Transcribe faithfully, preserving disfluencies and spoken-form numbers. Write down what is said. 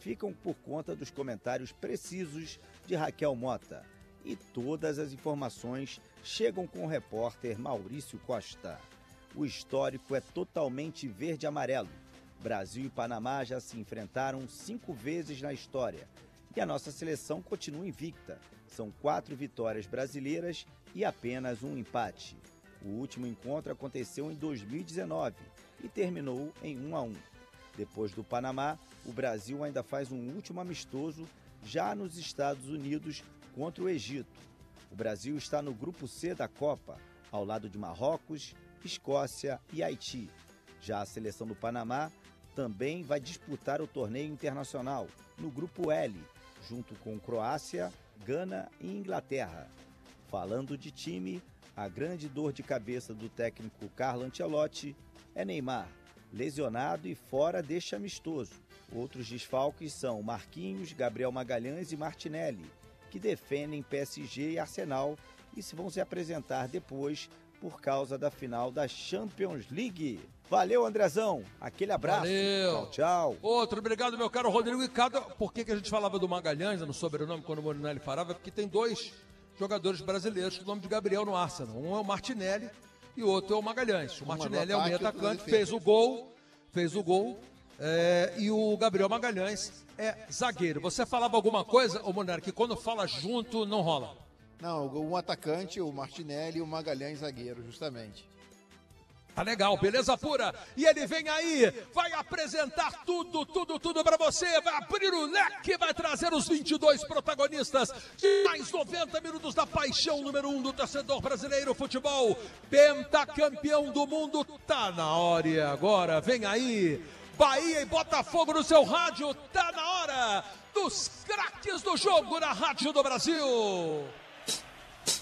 ficam por conta dos comentários precisos de Raquel Mota. E todas as informações chegam com o repórter Maurício Costa. O histórico é totalmente verde-amarelo. Brasil e Panamá já se enfrentaram cinco vezes na história. E a nossa seleção continua invicta. São quatro vitórias brasileiras e apenas um empate. O último encontro aconteceu em dois mil e dezenove e terminou em um a um. Depois do Panamá, o Brasil ainda faz um último amistoso já nos Estados Unidos contra o Egito. O Brasil está no grupo C da Copa, ao lado de Marrocos, Escócia e Haiti. Já a seleção do Panamá também vai disputar o torneio internacional no grupo L, junto com Croácia, Gana e Inglaterra. Falando de time, a grande dor de cabeça do técnico Carlo Ancelotti é Neymar, lesionado e fora deste amistoso. Outros desfalques são Marquinhos, Gabriel Magalhães e Martinelli, que defendem P S G e Arsenal e se vão se apresentar depois por causa da final da Champions League. Valeu, Andrezão. Aquele abraço. Valeu. Tchau, tchau. Outro, obrigado, meu caro Rodrigo. E cada... Por que, que a gente falava do Magalhães, no sobrenome, quando o Molinelli falava? Porque tem dois jogadores brasileiros com o nome de Gabriel no Arsenal. Um é o Martinelli e o outro é o Magalhães. O Martinelli é o meio atacante, fez o gol, fez o gol, é, e o Gabriel Magalhães é zagueiro. Você falava alguma coisa, ô Molinelli, que quando fala junto não rola? Não, um atacante, o Martinelli e o Magalhães zagueiro, justamente. Tá legal, beleza pura. E ele vem aí, vai apresentar tudo, tudo, tudo pra você. Vai abrir o leque, vai trazer os vinte e dois protagonistas de mais noventa minutos da paixão número um do torcedor brasileiro. Futebol, pentacampeão do mundo, tá na hora. E agora, vem aí, Bahia e Botafogo no seu rádio, tá na hora dos craques do jogo na Rádio do Brasil.